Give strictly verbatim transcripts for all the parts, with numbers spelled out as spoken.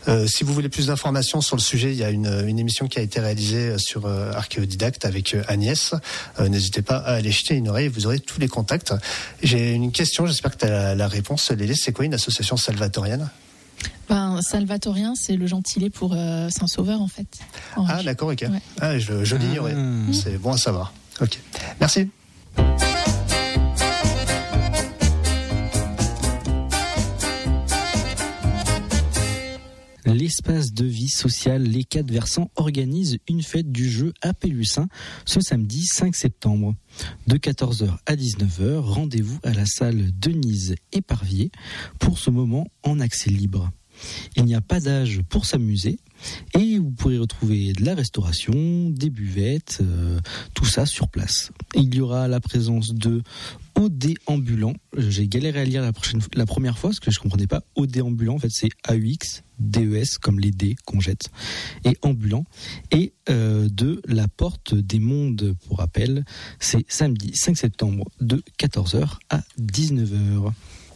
Euh, si vous voulez plus d'informations sur le sujet, il y a une, une émission qui a été réalisée sur euh, Archéodidacte avec euh, Agnès. Euh, n'hésitez pas à aller jeter une oreille, vous aurez tous les contacts. J'ai une question, j'espère que tu as la, la réponse. Lélie, c'est quoi une association salvatorienne ? Ben, salvatorien, c'est le gentilé pour euh, Saint-Sauveur, en fait. En ah, Rage. d'accord, ok. Ouais. Ah, je, je l'ignorais. Ah. C'est bon à savoir. Ok. Merci. L'espace de vie sociale Les Quatre Versants organise une fête du jeu à Pélussin ce samedi cinq septembre. De quatorze heures à dix-neuf heures, rendez-vous à la salle Denise Éparvier pour ce moment en accès libre. Il n'y a pas d'âge pour s'amuser et vous pourrez retrouver de la restauration, des buvettes, euh, tout ça sur place. Il y aura la présence de O D ambulant. J'ai galéré à lire la, prochaine, la première fois parce que je ne comprenais pas. O D ambulant, en fait c'est A U X, D E S comme les dés qu'on jette, et ambulant. Et euh, de la Porte des Mondes, pour rappel, c'est samedi cinq septembre de quatorze heures à dix-neuf heures.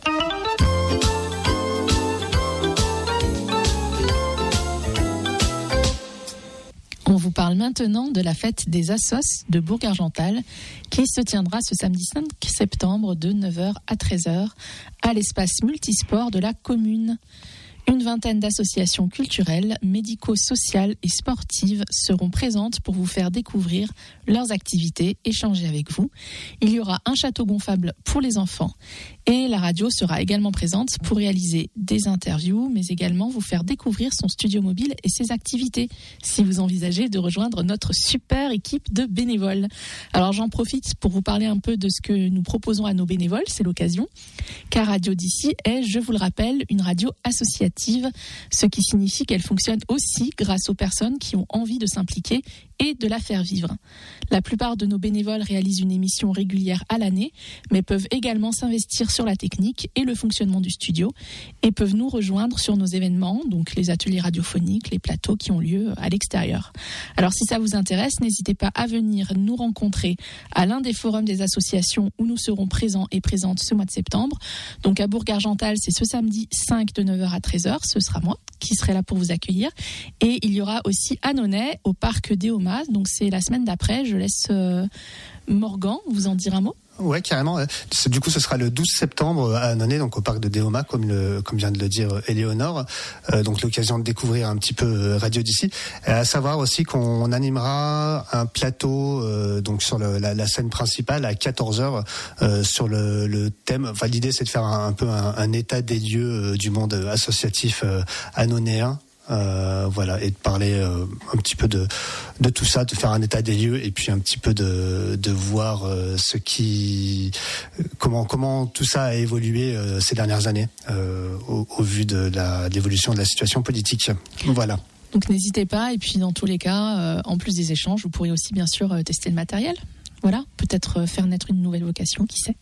On vous parle maintenant de la fête des Assos de Bourg-Argental qui se tiendra ce samedi cinq septembre de neuf heures à treize heures à l'espace multisport de la commune. Une vingtaine d'associations culturelles, médico-sociales et sportives seront présentes pour vous faire découvrir leurs activités, échanger avec vous. Il y aura un château gonflable pour les enfants et la radio sera également présente pour réaliser des interviews, mais également vous faire découvrir son studio mobile et ses activités, si vous envisagez de rejoindre notre super équipe de bénévoles. Alors j'en profite pour vous parler un peu de ce que nous proposons à nos bénévoles, c'est l'occasion, car Radio d'ici est, je vous le rappelle, une radio associative, ce qui signifie qu'elle fonctionne aussi grâce aux personnes qui ont envie de s'impliquer et de la faire vivre. La plupart de nos bénévoles réalisent une émission régulière à l'année, mais peuvent également s'investir sur la technique et le fonctionnement du studio et peuvent nous rejoindre sur nos événements, donc les ateliers radiophoniques, les plateaux qui ont lieu à l'extérieur. Alors si ça vous intéresse, n'hésitez pas à venir nous rencontrer à l'un des forums des associations où nous serons présents et présentes ce mois de septembre. Donc à Bourg-Argental, c'est ce samedi cinq de neuf heures à treize heures, ce sera moi qui serai là pour vous accueillir. Et il y aura aussi à Nonay, au parc Déoma, donc c'est la semaine d'après. Je laisse euh, Morgan vous en dire un mot. Ouais, carrément. Du coup, ce sera le douze septembre à Nonay, donc au parc de Déoma, comme le, comme vient de le dire Éléonore. Euh, donc l'occasion de découvrir un petit peu Radio d'ici. Et à savoir aussi qu'on animera un plateau euh, donc sur le, la, la scène principale à quatorze heures euh, sur le, le thème. Enfin, l'idée c'est de faire un, un peu un, un état des lieux euh, du monde associatif euh, anonéen. Euh, voilà, et de parler euh, un petit peu de de tout ça, de faire un état des lieux et puis un petit peu de de voir euh, ce qui comment comment tout ça a évolué euh, ces dernières années euh, au, au vu de, la, de l'évolution de la situation politique. Voilà. Donc n'hésitez pas, et puis dans tous les cas, euh, en plus des échanges, vous pourrez aussi bien sûr euh, tester le matériel. Voilà, peut-être euh, faire naître une nouvelle vocation, qui sait.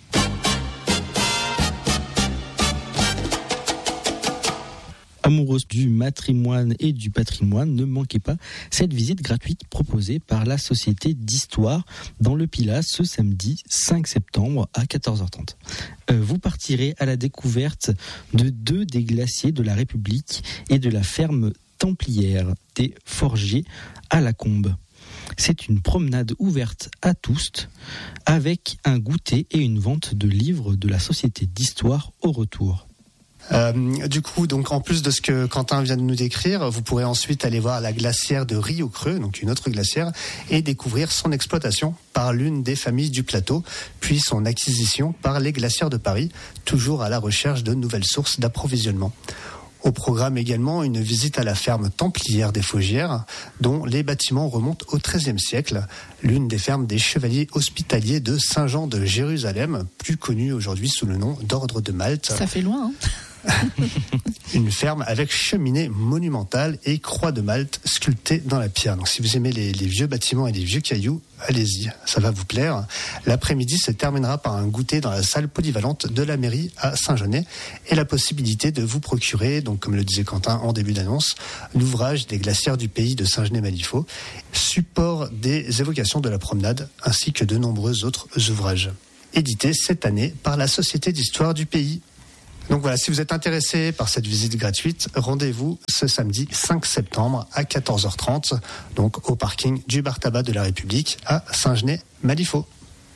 Amoureuse du matrimoine et du patrimoine, ne manquez pas cette visite gratuite proposée par la Société d'Histoire dans le Pilat ce samedi cinq septembre à quatorze heures trente. Euh, vous partirez à la découverte de deux des glaciers de la République et de la ferme templière des Forgiers à la Combe. C'est une promenade ouverte à tous avec un goûter et une vente de livres de la Société d'Histoire au retour. Euh, du coup, donc en plus de ce que Quentin vient de nous décrire, vous pourrez ensuite aller voir la glacière de Rio-Creux, donc une autre glacière, et découvrir son exploitation par l'une des familles du plateau, puis son acquisition par les glacières de Paris, toujours à la recherche de nouvelles sources d'approvisionnement. Au programme également une visite à la ferme templière des Faugières, dont les bâtiments remontent au treizième siècle, l'une des fermes des chevaliers hospitaliers de Saint-Jean de Jérusalem, plus connue aujourd'hui sous le nom d'Ordre de Malte. Ça fait loin, hein. Une ferme avec cheminée monumentale et croix de Malte sculptée dans la pierre. Donc si vous aimez les, les vieux bâtiments et les vieux cailloux, allez-y, ça va vous plaire. L'après-midi se terminera par un goûter dans la salle polyvalente de la mairie à Saint-Genès et la possibilité de vous procurer, donc comme le disait Quentin en début d'annonce, l'ouvrage des glacières du pays de Saint-Genès-Malifaux, support des évocations de la promenade, ainsi que de nombreux autres ouvrages. Édité cette année par la Société d'Histoire du pays. Donc voilà, si vous êtes intéressé par cette visite gratuite, rendez-vous ce samedi cinq septembre à quatorze heures trente, donc au parking du bar tabac de la République à Saint-Genès-Malifaux.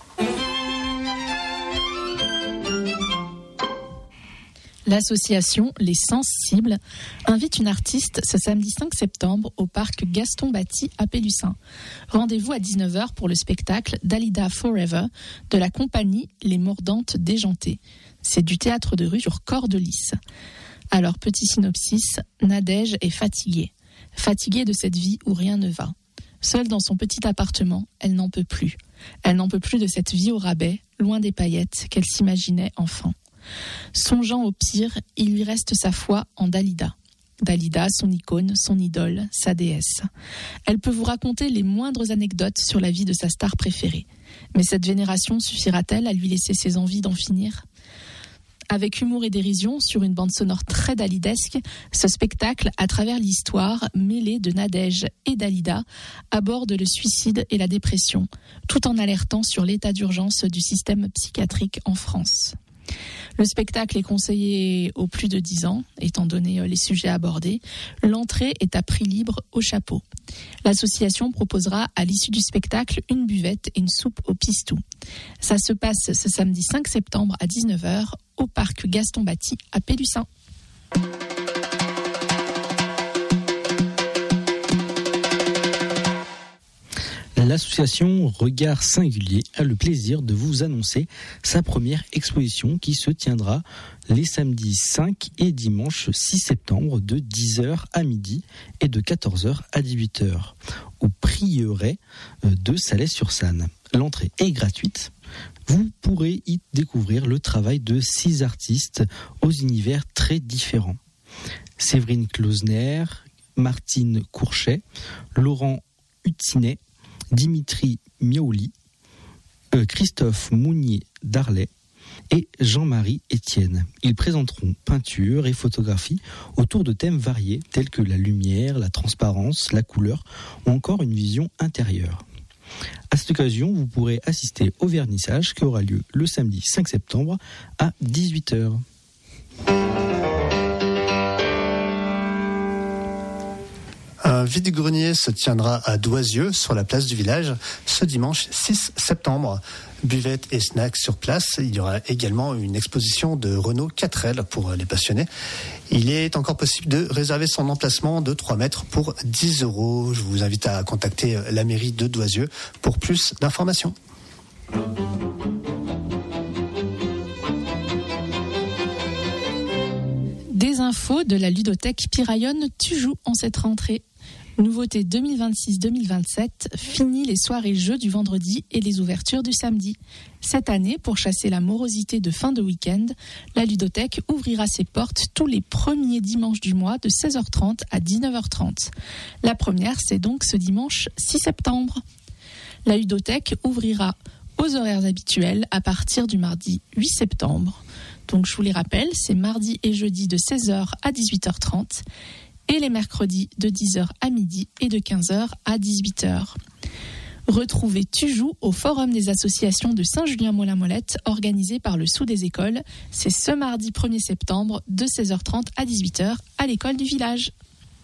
L'association Les Sensibles invite une artiste ce samedi cinq septembre au parc Gaston Batty à Pélussin. Rendez-vous à dix-neuf heures pour le spectacle Dalida Forever de la compagnie Les Mordantes Déjantées. C'est du théâtre de rue sur corde lisse. Alors, petit synopsis, Nadège est fatiguée. Fatiguée de cette vie où rien ne va. Seule dans son petit appartement, elle n'en peut plus. Elle n'en peut plus de cette vie au rabais, loin des paillettes qu'elle s'imaginait enfant. Songeant au pire, il lui reste sa foi en Dalida. Dalida, son icône, son idole, sa déesse. Elle peut vous raconter les moindres anecdotes sur la vie de sa star préférée. Mais cette vénération suffira-t-elle à lui laisser ses envies d'en finir ? Avec humour et dérision, sur une bande sonore très dalidesque, ce spectacle, à travers l'histoire mêlée de Nadège et Dalida, aborde le suicide et la dépression, tout en alertant sur l'état d'urgence du système psychiatrique en France. Le spectacle est conseillé aux plus de dix ans, étant donné les sujets abordés. L'entrée est à prix libre au chapeau. L'association proposera à l'issue du spectacle une buvette et une soupe au pistou. Ça se passe ce samedi cinq septembre à dix-neuf heures au parc Gaston Batty à Pélussin. L'association Regard Singulier a le plaisir de vous annoncer sa première exposition qui se tiendra les samedis cinq et dimanche six septembre de dix heures à midi et de quatorze heures à dix-huit heures au Prieuré de Salais-sur-Sanne. L'entrée est gratuite. Vous pourrez y découvrir le travail de six artistes aux univers très différents. Séverine Klausner, Martine Courchet, Laurent Hutinet, Dimitri Miaouli, euh, Christophe Mounier-Darlet et Jean-Marie Etienne. Ils présenteront peinture et photographie autour de thèmes variés tels que la lumière, la transparence, la couleur ou encore une vision intérieure. À cette occasion, vous pourrez assister au vernissage qui aura lieu le samedi cinq septembre à dix-huit heures. Un vide-grenier se tiendra à Doisieux, sur la place du village, ce dimanche six septembre. Buvette et snacks sur place. Il y aura également une exposition de Renault quatre L pour les passionnés. Il est encore possible de réserver son emplacement de trois mètres pour dix euros. Je vous invite à contacter la mairie de Doisieux pour plus d'informations. Des infos de la ludothèque Piraillonne Tujoux en cette rentrée. Nouveauté deux mille vingt-six deux mille vingt-sept, fini les soirées jeux du vendredi et les ouvertures du samedi. Cette année, pour chasser la morosité de fin de week-end, la ludothèque ouvrira ses portes tous les premiers dimanches du mois de seize heures trente à dix-neuf heures trente. La première, c'est donc ce dimanche six septembre. La ludothèque ouvrira aux horaires habituels à partir du mardi huit septembre. Donc je vous les rappelle, c'est mardi et jeudi de seize heures à dix-huit heures trente et les mercredis de dix heures à midi et de quinze heures à dix-huit heures. Retrouvez Tujoux au Forum des associations de Saint-Julien-Molin-Molette organisé par le Sous des Écoles. C'est ce mardi premier septembre de seize heures trente à dix-huit heures à l'école du village.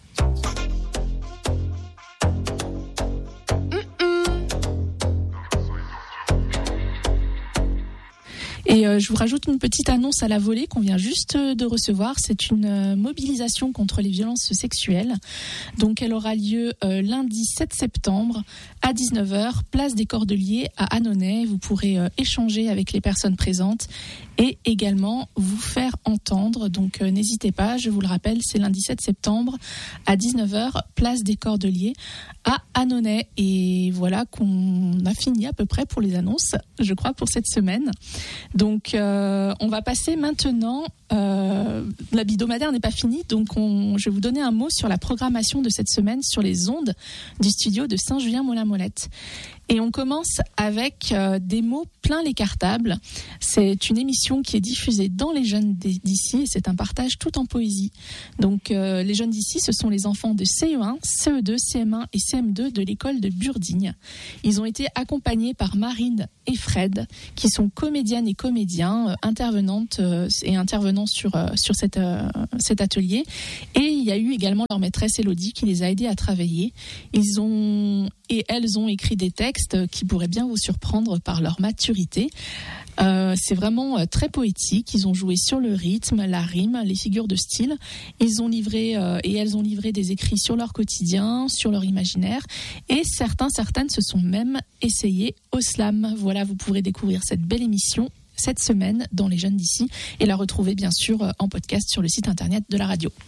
Et euh, je vous rajoute une petite annonce à la volée qu'on vient juste de recevoir. C'est une euh, mobilisation contre les violences sexuelles. Donc elle aura lieu euh, lundi sept septembre à dix-neuf heures, place des Cordeliers à Annonay. Vous pourrez euh, échanger avec les personnes présentes et également vous faire entendre. Donc euh, n'hésitez pas, je vous le rappelle, c'est lundi sept septembre à dix-neuf heures, place des Cordeliers à Annonay. Et voilà qu'on a fini à peu près pour les annonces, je crois, pour cette semaine. Donc, euh, on va passer maintenant. Euh, la hebdomadaire n'est pas finie, donc on, je vais vous donner un mot sur la programmation de cette semaine sur les ondes du studio de Saint-Julien-Molin-Molette. Et on commence avec euh, des mots plein les cartables. C'est une émission qui est diffusée dans les jeunes d'ici et c'est un partage tout en poésie. Donc euh, les jeunes d'ici, ce sont les enfants de C E un, C E deux, C M un et C M deux de l'école de Burdigne. Ils ont été accompagnés par Marine et Fred, qui sont comédiennes et comédiens, euh, intervenantes euh, et intervenants sur, euh, sur cette, euh, cet atelier. Et il y a eu également leur maîtresse Elodie qui les a aidés à travailler. Ils ont et elles ont écrit des textes qui pourraient bien vous surprendre par leur maturité. Euh, c'est vraiment très poétique. Ils ont joué sur le rythme, la rime, les figures de style. Ils ont livré euh, et elles ont livré des écrits sur leur quotidien, sur leur imaginaire. Et certains, certaines se sont même essayés au slam. Voilà, vous pourrez découvrir cette belle émission cette semaine dans Les Jeunes d'ici et la retrouver bien sûr en podcast sur le site internet de la radio.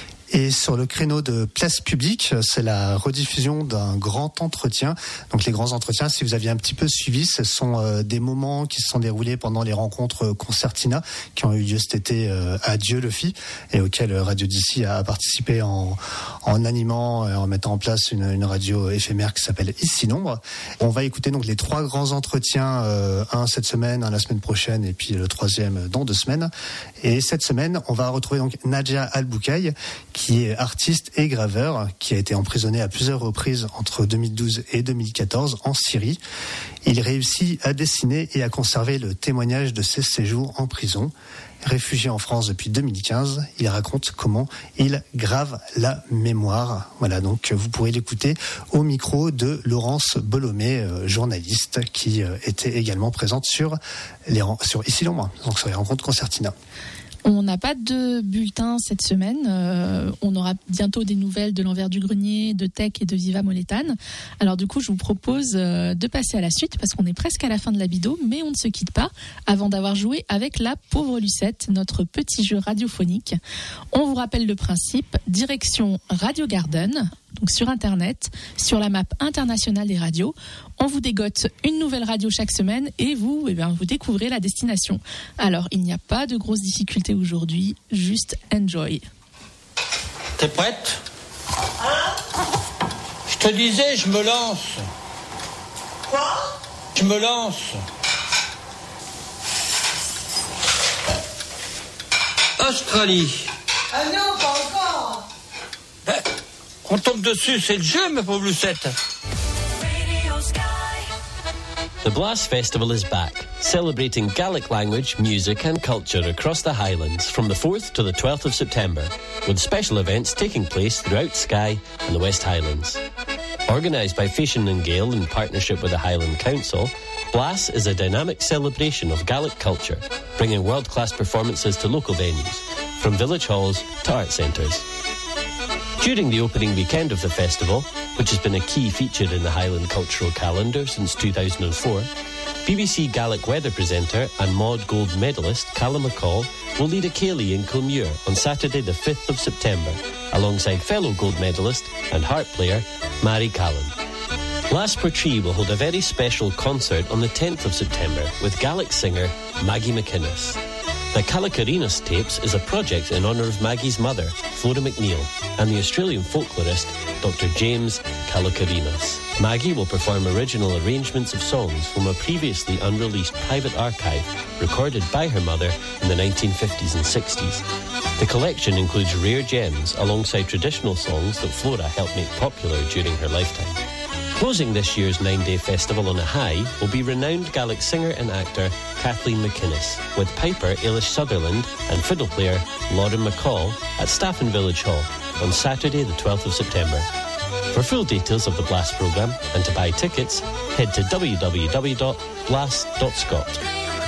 Et sur le créneau de place publique, c'est la rediffusion d'un grand entretien. Donc les grands entretiens, si vous aviez un petit peu suivi, ce sont euh, des moments qui se sont déroulés pendant les rencontres Concertina qui ont eu lieu cet été euh, à Dieu-le-Fit et auxquelles Radio d'ici a participé en, en animant et en mettant en place une, une radio éphémère qui s'appelle Ici Nombre. On va écouter donc les trois grands entretiens, euh, un cette semaine, un la semaine prochaine et puis le troisième dans deux semaines. Et cette semaine, on va retrouver donc Nadja Al-Boukaï, qui est artiste et graveur, qui a été emprisonné à plusieurs reprises entre deux mille douze et deux mille quatorze en Syrie. Il réussit à dessiner et à conserver le témoignage de ses séjours en prison. Réfugié en France depuis deux mille quinze, il raconte comment il grave la mémoire. Voilà, donc vous pourrez l'écouter au micro de Laurence Bolomé, journaliste, qui était également présente sur, les, sur Ici Nombre, donc sur les rencontres Concertina. On n'a pas de bulletin cette semaine. Euh, on aura bientôt des nouvelles de l'Envers du Grenier, de Tech et de Viva Molétane. Alors du coup, je vous propose euh, de passer à la suite parce qu'on est presque à la fin de la bido, mais on ne se quitte pas avant d'avoir joué avec la pauvre Lucette, notre petit jeu radiophonique. On vous rappelle le principe, direction Radio Garden, donc sur Internet, sur la map internationale des radios. On vous dégote une nouvelle radio chaque semaine et vous, eh bien, vous découvrez la destination. Alors, il n'y a pas de grosses difficultés aujourd'hui, juste enjoy. T'es prête ? Hein ? Je te disais, je me lance. Quoi ? Je me lance. Australie. Ah non, pas encore. Ben, on tombe dessus, c'est le jeu, ma pauvre Lucette. The Blast Festival is back, celebrating Gaelic language, music and culture across the Highlands from the fourth to the twelfth of September, with special events taking place throughout Skye and the West Highlands. Organised by Fashion and Gale in partnership with the Highland Council, Blast is a dynamic celebration of Gaelic culture, bringing world-class performances to local venues, from village halls to art centres. During the opening weekend of the festival, which has been a key feature in the Highland cultural calendar since two thousand four, B B C Gaelic weather presenter and Maud Gold medalist Callum McCall will lead a céilí in Kilmuir on Saturday the fifth of September, alongside fellow gold medalist and harp player Mary Callan. Blast Portree will hold a very special concert on the tenth of September with Gaelic singer Maggie McInnes. The Callacarinas Tapes is a project in honour of Maggie's mother, Flora McNeil, and the Australian folklorist, Doctor James Callacarinas. Maggie will perform original arrangements of songs from a previously unreleased private archive recorded by her mother in the nineteen fifties and sixties. The collection includes rare gems alongside traditional songs that Flora helped make popular during her lifetime. Closing this year's nine-day festival on a high will be renowned Gaelic singer and actor Kathleen McInnes, with piper Ailish Sutherland and fiddle player Lauren McCall at Staffin Village Hall on Saturday the twelfth of September. For full details of the Blast programme and to buy tickets, head to w w w dot blast dot scot.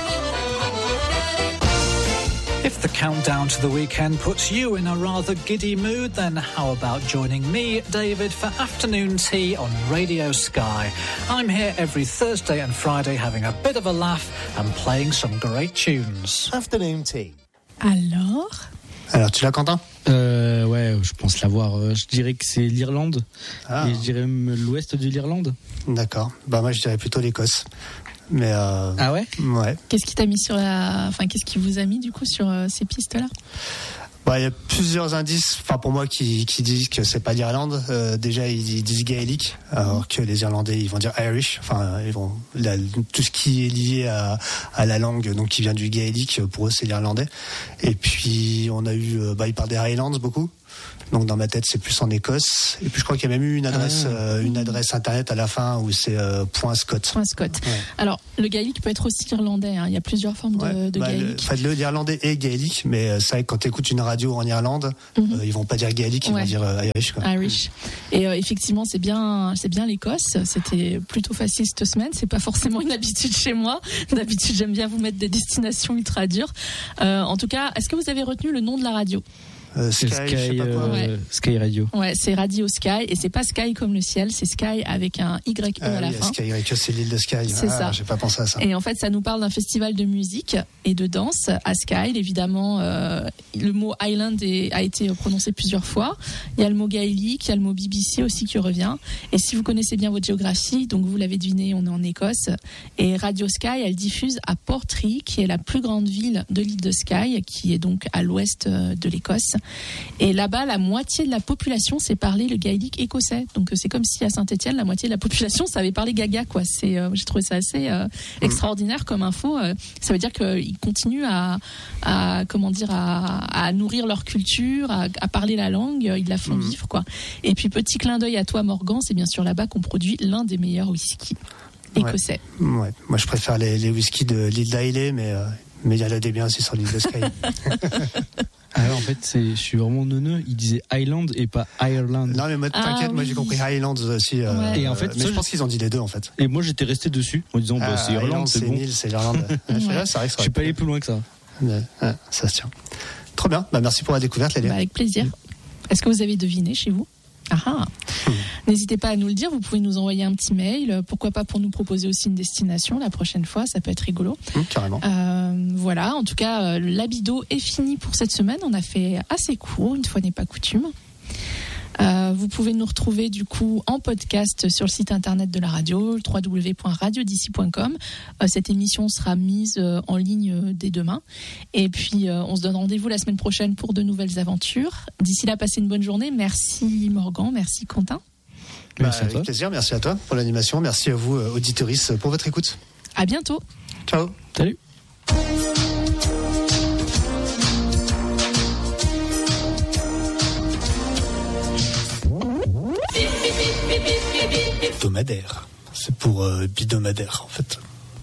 If the countdown to the weekend puts you in a rather giddy mood, then how about joining me, David, for afternoon tea on Radio Skye? I'm here every Thursday and Friday having a bit of a laugh and playing some great tunes. Afternoon tea. Alors Alors, tu l'as, Quentin ? Euh, ouais, je pense l'avoir. Euh, je dirais que c'est l'Irlande. Ah. Et je dirais même l'ouest de l'Irlande. D'accord. Bah, moi, je dirais plutôt l'Écosse. Mais euh, ah ouais ouais. Qu'est-ce qui t'a mis sur la, enfin qu'est-ce qui vous a mis du coup sur euh, ces pistes-là ? Bah, il y a plusieurs indices, enfin pour moi, qui, qui disent que c'est pas l'Irlande. Euh, déjà, ils, ils disent gaélique, alors que les Irlandais, ils vont dire Irish. Enfin, ils vont la, tout ce qui est lié à, à la langue, donc qui vient du gaélique, pour eux, c'est l'Irlandais. Et puis, on a eu, bah, ils parlent des Highlands beaucoup. Donc dans ma tête, c'est plus en Écosse. Et puis je crois qu'il y a même eu une adresse, ah. euh, une adresse internet à la fin où c'est euh, point Scott. Point Scott. Ouais. Alors le gaélique peut être aussi irlandais. Hein. Il y a plusieurs formes de, ouais. de bah, gaélique. En fait, le l'irlandais est gaélique, mais c'est vrai que quand tu écoutes une radio en Irlande, mm-hmm. euh, ils vont pas dire gaélique, ils ouais. vont dire euh, Irish. Quoi. Irish. Et euh, effectivement, c'est bien, c'est bien l'Écosse. C'était plutôt facile cette semaine. C'est pas forcément une habitude chez moi. D'habitude, j'aime bien vous mettre des destinations ultra dures. Euh, en tout cas, est-ce que vous avez retenu le nom de la radio? Euh, Sky, Sky, je sais pas quoi. Euh, ouais. Sky Radio. Ouais, c'est Radio Sky et c'est pas Sky comme le ciel, c'est Sky avec un Y E ah, à la oui, fin. Sky, c'est l'île de Sky. C'est ah, ça. J'ai pas pensé à ça. Et en fait, ça nous parle d'un festival de musique et de danse à Sky. Évidemment, euh, le mot Island est, a été prononcé plusieurs fois. Il y a le mot gaélique, il y a le mot B B C aussi qui revient. Et si vous connaissez bien votre géographie, donc vous l'avez deviné, on est en Écosse. Et Radio Sky, elle diffuse à Portree, qui est la plus grande ville de l'île de Skye, qui est donc à l'ouest de l'Écosse. Et là, Là-bas, la moitié de la population sait parler le gaélique écossais. Donc c'est comme si à Saint-Étienne, la moitié de la population savait parler gaga, quoi. C'est, euh, j'ai trouvé ça assez euh, extraordinaire comme info. Euh, ça veut dire qu'ils continuent à, à comment dire, à, à nourrir leur culture, à, à parler la langue. Ils la font mmh. vivre, quoi. Et puis petit clin d'œil à toi, Morgan, c'est bien sûr là-bas qu'on produit l'un des meilleurs whisky écossais. Ouais. Ouais. Moi, je préfère les, les whiskies de l'île d'Ailey, mais euh, mais il y en a des biens aussi sur l'île de Skye. Alors en fait, c'est, je suis vraiment neuneux. Il disait Island et pas Ireland. Non mais moi, t'inquiète, ah, moi oui. j'ai compris Highlands aussi. Euh, ouais. Et en fait, mais ça, je pense qu'ils ont dit les deux en fait. Et moi j'étais resté dessus en disant ah, bah, c'est Irlande, c'est, c'est bon. Nil, c'est l'Irlande. ouais. C'est vrai, c'est vrai que ça je suis pas allé plus loin que ça. Ouais, ouais, ça se tient. Trop bien. Bah, merci pour la découverte, Lélia. Bah, avec plaisir. Est-ce que vous avez deviné chez vous? Ah ah. Mmh. N'hésitez pas à nous le dire, vous pouvez nous envoyer un petit mail, pourquoi pas pour nous proposer aussi une destination la prochaine fois, ça peut être rigolo. Mmh, carrément. Euh, voilà, en tout cas, euh, l'Abido est fini pour cette semaine, on a fait assez court, une fois n'est pas coutume. Euh, vous pouvez nous retrouver du coup en podcast sur le site internet de la radio, w w w point radio d i c point com. Euh, cette émission sera mise euh, en ligne euh, dès demain. Et puis euh, on se donne rendez-vous la semaine prochaine pour de nouvelles aventures. D'ici là, passez une bonne journée. Merci Morgan, merci Quentin. Bah, merci à toi. Avec plaisir, merci à toi pour l'animation. Merci à vous, euh, auditoristes, pour votre écoute. À bientôt. Ciao. Salut. Hebdomadaire. C'est pour euh, bidomadaire en fait.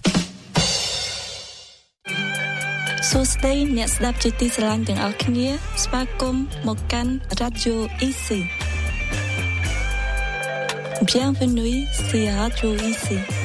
សួស្តីអ្នកស្ដាប់ជាទីស្រឡាញ់ទាំងអស់គ្នាស្វាគមន៍មកកាន់ Radio Easy Bienvenue sur Radio Easy